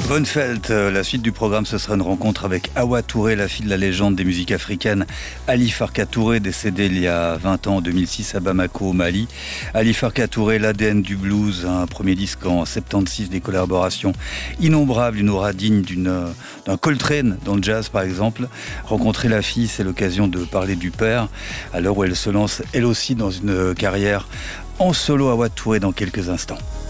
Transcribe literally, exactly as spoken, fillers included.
Von Felt, la suite du programme, ce sera une rencontre avec Awa Touré, la fille de la légende des musiques africaines Ali Farka Touré, décédée il y a vingt ans en deux mille six à Bamako au Mali. Ali Farka Touré, l'A D N du blues, un premier disque en soixante-seize, des collaborations innombrables, une aura digne d'une, d'un Coltrane dans le jazz par exemple. Rencontrer la fille, c'est l'occasion de parler du père, à l'heure où elle se lance elle aussi dans une carrière en solo. Awa Touré dans quelques instants.